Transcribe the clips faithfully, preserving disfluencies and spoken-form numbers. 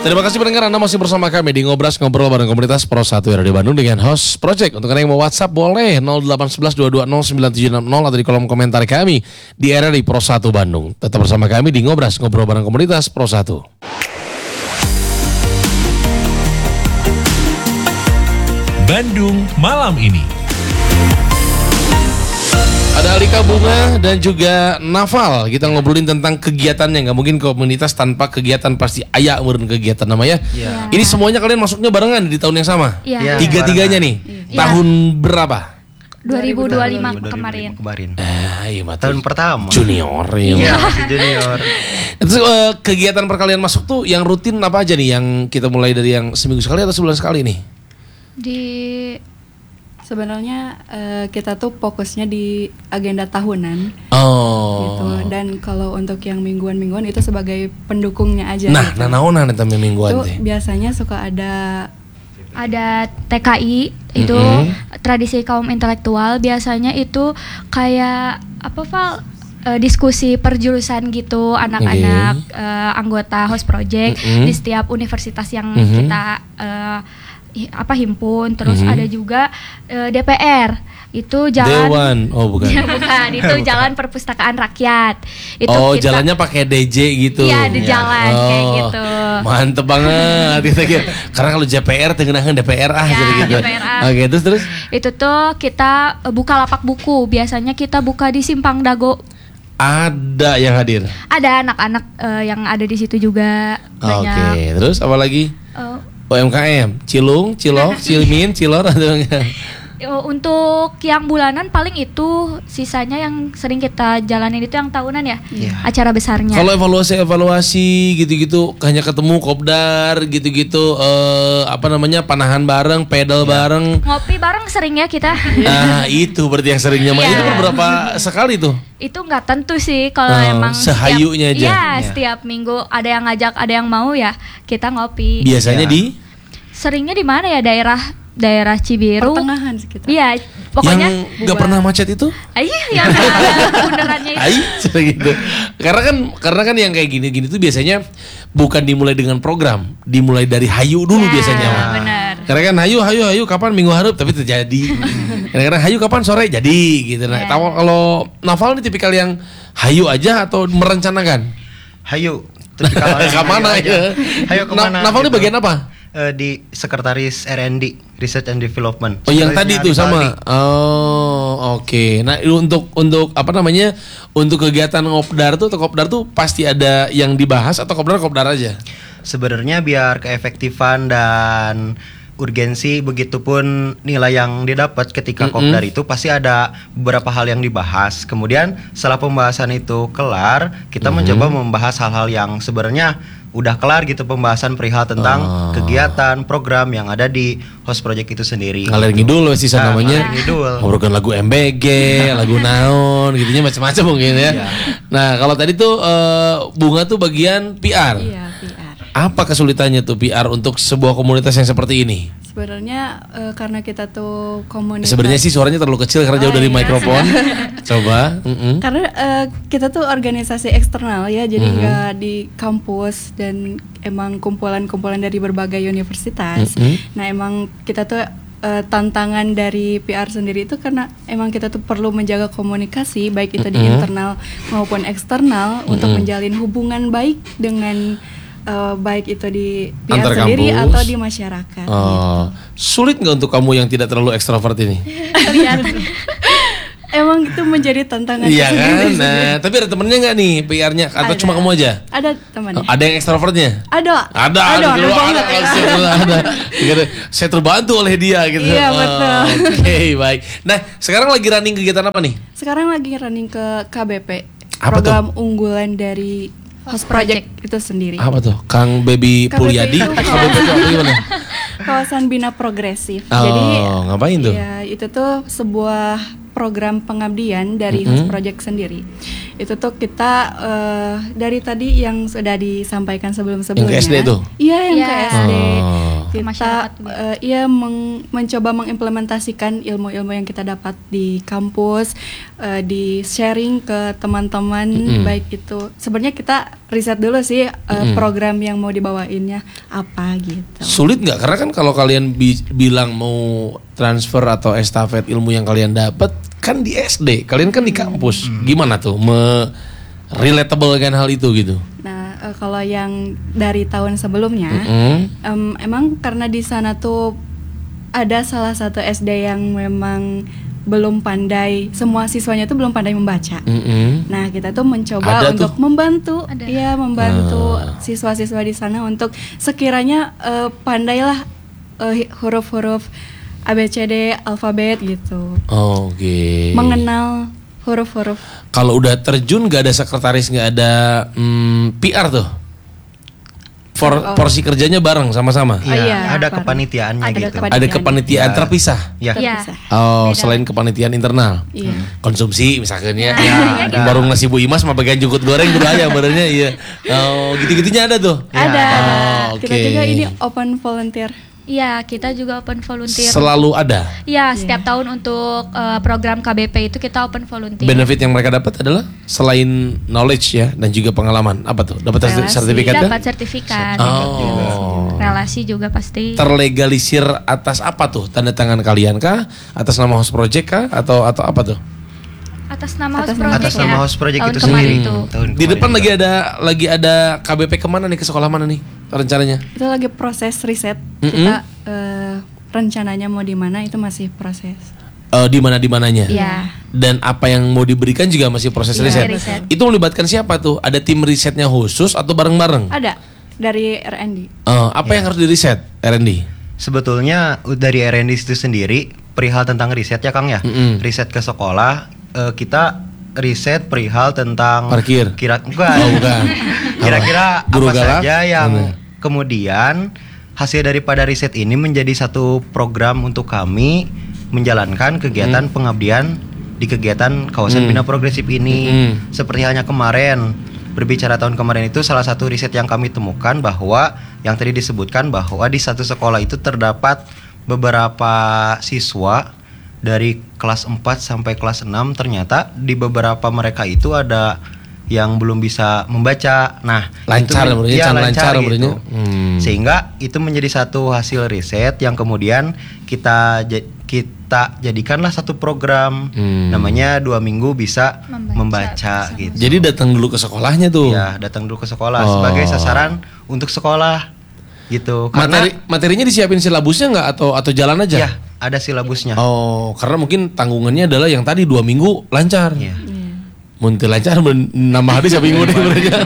Terima kasih pendengar, Anda masih bersama kami di Ngobras Ngobrol bareng komunitas Pro satu Radio Bandung dengan host Project. Untuk Anda yang mau WhatsApp boleh nol delapan satu satu dua dua nol sembilan tujuh enam nol atau di kolom komentar kami di R R I Pro satu Bandung. Tetap bersama kami di Ngobras Ngobrol bareng komunitas Pro satu. Bandung malam ini. Ada Alika Bunga dan juga Naval. Kita ngobrolin tentang kegiatannya. Gak mungkin komunitas tanpa kegiatan, pasti aya meureun kegiatan namanya. Ya. Ini semuanya kalian masuknya barengan di tahun yang sama. Ya. Tiga-tiganya nih. Ya. Tahun berapa? dua ribu dua puluh lima kemarin. Kemarin. Eh, iya, Tahun pertama. Junior. Iya, masih junior. Itu uh, kegiatan perkalian masuk tuh yang rutin apa aja nih? Yang kita mulai dari yang seminggu sekali atau sebulan sekali nih? Di sebenarnya uh, kita tuh fokusnya di agenda tahunan. Oh. Gitu. Dan kalau untuk yang mingguan-mingguan itu sebagai pendukungnya aja. Nah, gitu. nah naonan eta mingguan Itu teh. biasanya suka ada Ada T K I itu Mm-hmm. tradisi kaum intelektual, biasanya itu kayak apa Val? Eh, diskusi perjurusan gitu anak-anak eh, anggota host project Mm-hmm. di setiap universitas yang Mm-hmm. kita eh, hi- apa himpun. Terus Mm-hmm. ada juga eh, D P R itu jalan Dewan. Oh, bukan. Ya, bukan, itu jalan perpustakaan rakyat. Itu Oh, kita, jalannya pakai D J gitu. Iya, di jalan kayak Oh, gitu. Mantep banget gitu gitu. Karena kalau J P R tengenahan D P R ah Ya, jadi gitu. D P R ah. Oke, terus terus. Itu tuh kita eh, buka lapak buku. Biasanya kita buka di Simpang Dago. Ada yang hadir. Ada anak-anak eh, yang ada di situ juga Oke, banyak. terus apa lagi? Eh, U M K M, Cilung, Cilok, Cilmin, Cilor atau enggak? eh, untuk yang bulanan paling itu, sisanya yang sering kita jalanin itu yang tahunan ya, Iya. acara besarnya. Kalau evaluasi-evaluasi gitu-gitu hanya ketemu kopdar gitu-gitu eh, apa namanya panahan bareng, pedal bareng. Ngopi bareng sering ya kita. Nah, itu berarti yang seringnya mah. Iya. Itu berapa sekali tuh? Itu nggak tentu sih kalau Oh, emang sehayunya setiap, aja. Iya, Iya. setiap minggu ada yang ngajak, ada yang mau ya kita ngopi. Biasanya Iya. di Seringnya di mana ya, daerah daerah Cibiru. pertengahan sekitar. Iya, pokoknya yang nggak pernah macet itu? iya yang ada bundarannya itu. Ai, gitu. Karena kan karena kan yang kayak gini-gini tuh biasanya bukan dimulai dengan program, dimulai dari hayu dulu Ya, biasanya mah. benar. Karena kan hayu hayu hayu kapan minggu hareup tapi terjadi. Kadang-kadang hayu kapan sore jadi gitu. Nah, Ya. tahu kalau Naval ini tipikal yang hayu aja atau merencanakan? Hayu. Tipikal orang Ke mana hayu aja. ya? Hayu kemana? Na- Naval ini gitu. bagian apa? Eh, di sekretaris R and D, Research and Development. Oh, yang tadi Sekretarisnya itu di sama. Bali. Oh, oke. Nah, untuk untuk apa namanya? Untuk kegiatan kopdar tuh atau kopdar tuh pasti ada yang dibahas atau kopdar kopdar aja? Sebenarnya biar keefektifan dan urgensi, begitupun nilai yang didapat ketika Mm-mm. kopdar itu pasti ada beberapa hal yang dibahas. Kemudian setelah pembahasan itu kelar, kita Mm-mm. mencoba membahas hal-hal yang sebenarnya udah kelar gitu, pembahasan perihal tentang Oh. kegiatan program yang ada di host project itu sendiri. Ngalir ngidul sih Nah, namanya. ngalir ngidul. Ngobrolkan lagu M B G, lagu naon, gitunya macam-macam mungkin ya. Iya. Nah, kalau tadi tuh eh, Bunga tuh bagian P R. Iya, P R. Apa kesulitannya tuh P R untuk sebuah komunitas yang seperti ini? Sebenarnya eh, karena kita tuh komunitas. Sebenarnya sih suaranya terlalu kecil karena jauh Oh, dari iya. mikrofon. Coba. mm-mm. Karena eh, kita tuh organisasi eksternal ya, jadi Mhm. nggak di kampus dan emang kumpulan-kumpulan dari berbagai universitas. Mhm. Nah emang kita tuh eh, tantangan dari P R sendiri itu karena emang kita tuh perlu menjaga komunikasi baik itu di Mhm. internal maupun eksternal untuk Mhm. menjalin hubungan baik dengan eh, baik itu di P R Antar sendiri kampus. atau di masyarakat. Oh, sulit nggak untuk kamu yang tidak terlalu ekstrovert ini? Kelihatan. Emang itu menjadi tantangan Iya kan? tersendiri. Nah, tapi ada temennya nggak nih P R-nya atau Ada. cuma kamu aja? Ada temannya. Oh, ada yang ekstrovertnya? Ada. Ada, ada, ada, ada ada, banget. langsung ada. Gitu. Saya terbantu oleh dia gitu. Iya, Oh, betul. Oke, baik. Nah, sekarang lagi running kegiatan apa nih? Sekarang lagi running ke K B P, Apa program unggulan dari Host Project itu sendiri. Apa tuh? Kang Baby K B P Pulyadi? itu K B P itu apa gimana? Kawasan Bina Progresif. Oh, Jadi ngapain tuh? ya itu tuh sebuah program pengabdian dari Mm-hmm. Host Project sendiri. Itu tuh kita eh, dari tadi yang sudah disampaikan sebelum-sebelumnya. Yang ke S D tuh? Iya, yang Iya. ke S D. Oh. ke masyarakat kita gitu. uh, iya meng- mencoba mengimplementasikan ilmu-ilmu yang kita dapat di kampus, uh, di sharing ke teman-teman, Mm-mm. baik itu sebenarnya kita riset dulu sih uh, Mm-mm. program yang mau dibawainnya apa gitu. Sulit nggak? Karena kan kalau kalian bi- bilang mau transfer atau estafet ilmu yang kalian dapat kan di S D, kalian kan di kampus. Gimana tuh me relatable kan hal itu gitu? Nah, uh, kalau yang dari tahun sebelumnya, Mm-mm. em, emang karena di sana tuh ada salah satu S D yang memang belum pandai, semua siswanya tuh belum pandai membaca. Mm-mm. Nah, kita tuh mencoba Ada untuk tuh. membantu, Ada. ya membantu Ah. siswa-siswa di sana untuk sekiranya eh, pandailah eh, huruf-huruf A B C D, alfabet gitu, Oke. mengenal huruf-huruf. Kalau udah terjun nggak ada sekretaris, nggak ada hmm, P R tuh. For, Oh. porsi kerjanya bareng sama-sama. Oh, Iya, iya, ada bareng. kepanitiaannya Ada gitu. kepanitiaan. Ada kepanitiaan Ya. terpisah. Ya. Iya. Terpisah. Oh, Beda. selain kepanitiaan internal. Iya. Konsumsi misalnya ya. Nah, iya, gitu. Warung nasi Bu Imas mah bagian jungkut goreng gitu aja badannya iya. Oh, gitu-gitunya ada tuh. Ada. Oh, Kita oke. juga ini open volunteer. Iya, kita juga open volunteer. Selalu ada. Iya, setiap tahun untuk eh, program K B P itu kita open volunteer. Benefit yang mereka dapat adalah selain knowledge ya dan juga pengalaman. Apa tuh? Dapat Relasi. sertifikat kan? Dapat sertifikat. Oh. Relasi juga pasti. Terlegalisir atas apa tuh? Tanda tangan kalian kah? Atas nama host project kah? Atau atau apa tuh? Atas nama Atas host nama- project Atas ya. nama host project tahun itu kemarin sendiri. itu. Tahun Di kemarin depan juga. lagi ada lagi ada K B P kemana nih? Ke sekolah mana nih? Rencananya? Itu lagi proses riset. Mm-mm. Kita eh, rencananya mau di mana itu masih proses. Eh, di mana di mananya? Iya. Dan apa yang mau diberikan juga masih proses Iya, riset. riset. Itu melibatkan siapa tuh? Ada tim risetnya khusus atau bareng-bareng? Ada dari R and D. Eh, apa yang harus diriset R and D? Sebetulnya uh, dari R and D itu sendiri perihal tentang riset ya Kang ya. Mm-mm. Riset ke sekolah eh, kita riset perihal tentang Parkir. Kira bukan. Oh, bukan. Kira-kira Apa? Guru apa galak? saja yang Mana? kemudian hasil daripada riset ini menjadi satu program untuk kami menjalankan kegiatan pengabdian di kegiatan kawasan Hmm. Bina Progresif ini. Hmm. Seperti halnya kemarin berbicara tahun kemarin itu salah satu riset yang kami temukan bahwa yang tadi disebutkan bahwa di satu sekolah itu terdapat beberapa siswa dari kelas empat sampai kelas enam, ternyata di beberapa mereka itu ada yang belum bisa membaca. Nah, Lancar itu, menurutnya, ya, can lancar lancar menurutnya. gitu. Hmm. Sehingga itu menjadi satu hasil riset yang kemudian kita ja- kita jadikanlah satu program Hmm. namanya dua minggu bisa Membaca membaca, bersama. gitu. Jadi datang dulu ke sekolahnya tuh. Ya, datang dulu ke sekolah Oh. sebagai sasaran untuk sekolah gitu. Karena Materi materinya disiapin silabusnya nggak atau atau jalan aja? ya ada silabusnya. Oh, karena mungkin tanggungannya adalah yang tadi dua minggu lancar. Iya. Muntah lancar men- nambah hari satu minggu deh mereka.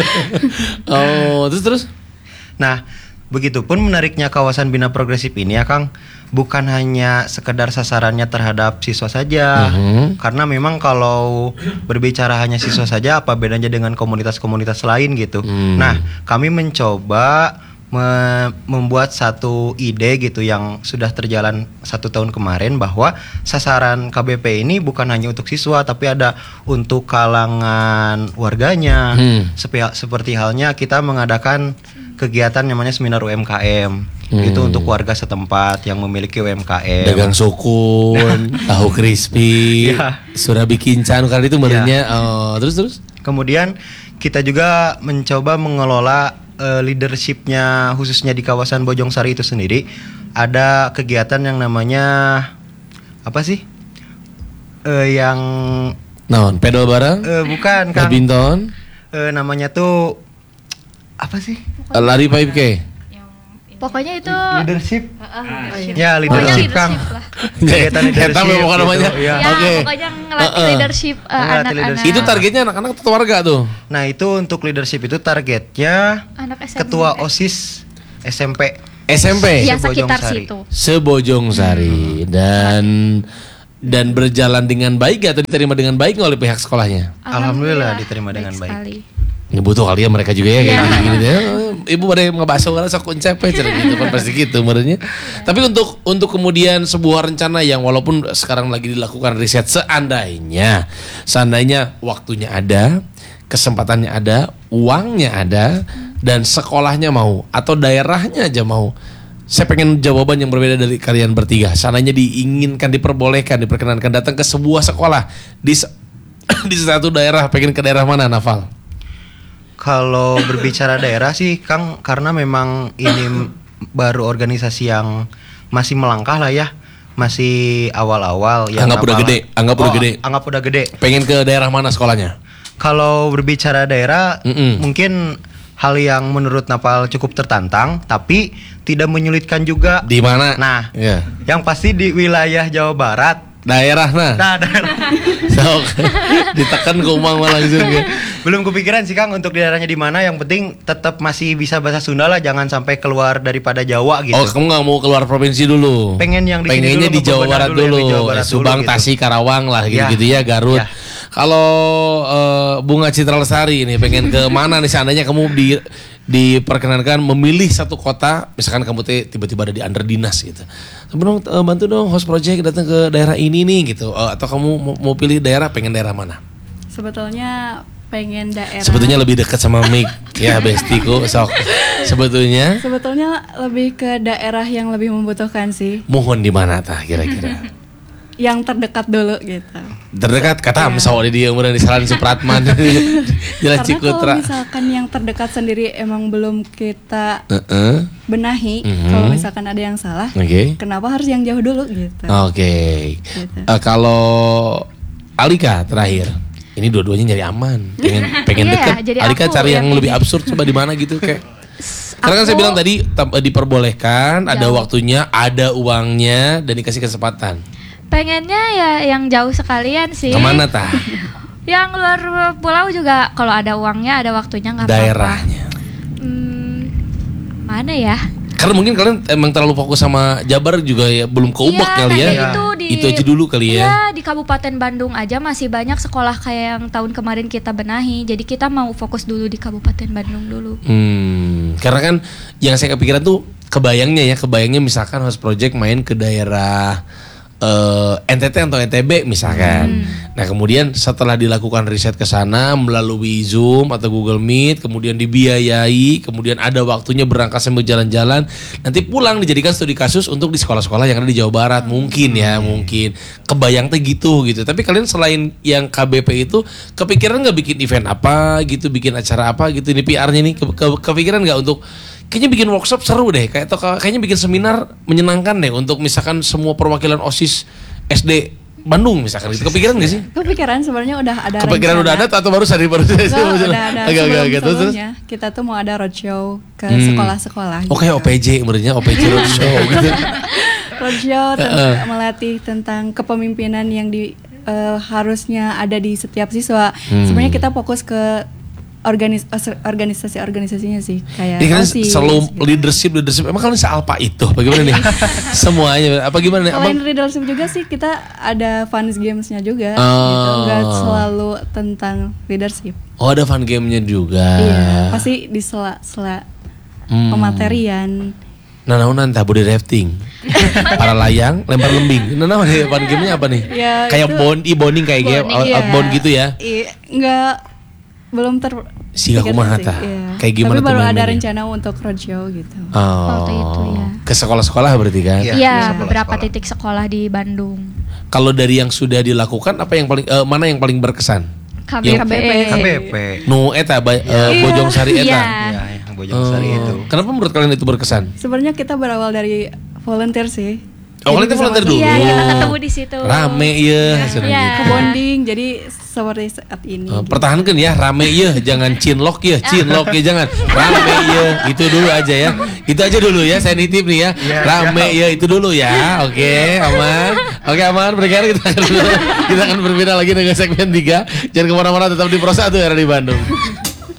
Oh, terus terus. Nah, begitupun menariknya kawasan Bina Progresif ini ya Kang, bukan hanya sekedar sasarannya terhadap siswa saja. Mhm. Karena memang kalau berbicara hanya siswa saja, apa bedanya dengan komunitas-komunitas lain gitu. Hmm. Nah, kami mencoba me- membuat satu ide gitu yang sudah terjalan satu tahun kemarin bahwa sasaran K B P ini bukan hanya untuk siswa tapi ada untuk kalangan warganya. Hmm. Sepe- seperti halnya kita mengadakan kegiatan namanya seminar U M K M. Hmm. Itu untuk warga setempat yang memiliki U M K M. Dagang sukun, tahu crispy, Ya. surabi kincan kali itu merenya. Oh, terus terus. Kemudian kita juga mencoba mengelola eh, leadershipnya khususnya di kawasan Bojongsari itu sendiri. Ada kegiatan yang namanya apa sih? Eh, yang Naon, pedal bareng, eh, bukan Kang. badminton, Eh, namanya tuh apa sih? eh, lari pipe ke. Pokoknya itu Leadership. leadership. Ya, Pokoknya leadership Kang. lah. Kegiatan leadership. Eta memang gitu, namanya. ya. Ya, Oke. pokoknya ngelatih Uh-uh. leadership eh, Ngelatih anak-anak. leadership. Itu targetnya anak-anak atau warga tuh? Nah, itu untuk leadership itu targetnya Anak S M P. ketua OSIS S M P. S M P. Ya sekitar Bojongsari. situ. Sebojong-sari dan dan berjalan dengan baik atau diterima dengan baik nggak oleh pihak sekolahnya? Alhamdulillah diterima dengan baik. sekali. Ini butuh kali ya mereka juga ya kayak Iya. gini-gini deh. Ibu pada yang ngebahas orang sok konsep cerita gitu kan pasti gitu menurutnya. Tapi untuk untuk kemudian sebuah rencana yang walaupun sekarang lagi dilakukan riset seandainya seandainya waktunya ada, kesempatannya ada, uangnya ada dan sekolahnya mau atau daerahnya aja mau. Saya pengen jawaban yang berbeda dari kalian bertiga. Seandainya diinginkan, diperbolehkan, diperkenankan datang ke sebuah sekolah di di satu daerah, pengen ke daerah mana, Naval? Kalau berbicara daerah sih Kang, karena memang ini baru organisasi yang masih melangkah lah ya, masih awal-awal. Yang Anggap udah apalah- gede, anggap udah Oh, gede. Anggap udah gede. Pengen ke daerah mana sekolahnya? Kalau berbicara daerah, Mm-mm. mungkin hal yang menurut Napal cukup tertantang, tapi tidak menyulitkan juga. Di mana? Nah, Ya. yang pasti di wilayah Jawa Barat. Daerah nah. Nah, daerah. Sok. Ditekan ke umang mah langsung ya. Belum kepikiran sih Kang untuk daerahnya di mana. Yang penting tetap masih bisa bahasa Sunda lah, jangan sampai keluar daripada Jawa gitu. Oh, kamu nggak mau keluar provinsi dulu? Pengen yang di sini Pengennya dulu, di Jawa benar Barat dulu, yang dulu, di Jawa Barat Eh, Subang, dulu gitu. Tasik, Karawang lah Ya. gitu-gitu ya, Garut. Ya. Kalau eh, Bunga Citra Lestari ini pengen ke mana nih seandainya kamu di diperkenankan memilih satu kota, misalkan kamu teh tiba-tiba ada di under dinas gitu. Dong, eh, bantu dong host project datang ke daerah ini nih gitu. Eh, atau kamu mau, mau pilih daerah, pengen daerah mana? Sebetulnya pengen daerah. Sebetulnya lebih dekat sama Mik ya bestiku sok. Sebetulnya Sebetulnya lebih ke daerah yang lebih membutuhkan sih, mohon di mana tah kira-kira? yang terdekat dulu gitu. Terdekat kata Ya. misalnya dia kemudian di Jalan Supratman Jalan Karena kalau Cikutra. misalkan yang terdekat sendiri emang belum kita Heeh. benahi, Mhm. kalau misalkan ada yang salah, Oke. kenapa harus yang jauh dulu gitu? Oke. Gitu. Eh, kalau Alika terakhir. Ini dua-duanya nyari aman. Pengen pengen Iya, deket. jadi Alika aku cari yang, yang lebih ini. absurd coba di mana gitu kayak. Karena kan saya Aku- bilang tadi tam- eh, diperbolehkan, ada Jauh. waktunya, ada uangnya dan dikasih kesempatan. Pengennya ya yang jauh sekalian sih. Kemana tah? Yang luar pulau juga kalau ada uangnya, ada waktunya nggak apa-apa. Daerahnya. Hmm, mana ya? Karena mungkin kalian emang terlalu fokus sama Jabar juga ya, belum keubek Iya, kali ya. nah itu di Itu aja dulu kali ya. Iya, di Kabupaten Bandung aja masih banyak sekolah kayak yang tahun kemarin kita benahi. Jadi kita mau fokus dulu di Kabupaten Bandung dulu. Hmm, karena kan yang saya kepikiran tuh kebayangnya ya, kebayangnya misalkan host project main ke daerah eh, N T T atau N T B misalkan. Nah, kemudian setelah dilakukan riset ke sana melalui Zoom atau Google Meet, kemudian dibiayai, kemudian ada waktunya berangkat sambil jalan-jalan, nanti pulang dijadikan studi kasus untuk di sekolah-sekolah yang ada di Jawa Barat. Mungkin ya, mungkin. Kebayang tuh gitu gitu. Tapi kalian selain yang K B P itu kepikiran nggak bikin event apa gitu, bikin acara apa gitu, ini P R-nya nih ke- ke- kepikiran nggak untuk kayaknya bikin workshop seru deh, kayak atau kayaknya bikin seminar menyenangkan deh untuk misalkan semua perwakilan OSIS S D Bandung misalkan gitu. Kepikiran gak sih? Kepikiran sebenarnya udah ada. Kepikiran udah ada atau baru sadar baru Enggak, udah ada. Oke oke oke terus terus. Sebelum-sebelumnya kita tuh mau ada roadshow ke Hmm. sekolah-sekolah. Oh kayak O P J menurutnya O P J roadshow gitu. Roadshow tentang melatih tentang kepemimpinan yang di eh, harusnya ada di setiap siswa. Hmm. Sebenarnya kita fokus ke organis os- organisasi-organisasinya sih, kayak Ini kan OSIS, selalu gitu. leadership leadership. Emang kalian se-alpa itu? Bagaimana nih? Semuanya apa gimana nih? Selain Abang? leadership juga sih kita ada fun gamesnya juga, Oh. gitu. Nggak selalu tentang leadership. Oh ada fun game-nya juga. Iya, pasti di sela-sela Hmm. pematerian. Nah, naonan tah body rafting. Para layang, lempar lembing. Nah, nah nih fun game-nya apa nih? Ya, kayak itu- bond, i bonding kayak game, Bonding, out- Iya. outbound gitu ya. Iya, nggak belum ter Siga pikirkan kumaha sih, tah? iya. Kayak gimana Tapi tuh baru ada main-mainnya? rencana untuk roadshow gitu. Oh. Waktu itu ya. Ke sekolah-sekolah berarti kan? Iya. Iya, sekolah- beberapa sekolah. titik sekolah di Bandung. Kalau dari yang sudah dilakukan apa yang paling eh, mana yang paling berkesan? K B Yang- P. K B P. Nu eta ba- eh, Iya. Bojong Sari eta. Iya. Ya, yang Bojong Sari Oh. itu. Kenapa menurut kalian itu berkesan? Sebenarnya kita berawal dari volunteer sih. Oh, kalian Jadi itu bisa volunteer masuk- dulu. Iya, kita ketemu di situ. Rame ya. Iya. Ke bonding, jadi seperti saat ini. Uh, gitu. pertahankan ya, rame ya, jangan cinlok ya, cinlok ya jangan, rame ya, itu dulu aja ya, itu aja dulu ya, saya nitip nih ya, Iya, rame ya itu dulu ya, oke aman, oke aman, berkira kita akan kita akan berbeda lagi dengan segmen tiga, jangan kemana-mana tetap di Pro satu era di Bandung.